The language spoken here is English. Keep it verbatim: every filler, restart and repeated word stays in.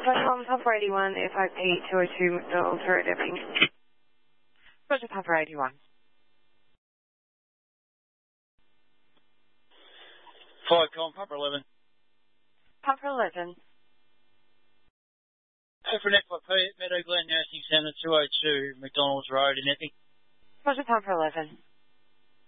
Tom, Papa eighty-one, F I P two oh two McDonald's Road, Epping. Roger, Papa eighty-one. Five com, Papa eleven. Papa eleven. Go for an F I P at Meadow Glen Nursing Centre, two oh two McDonald's Road in Epping. Roger, Papa eleven.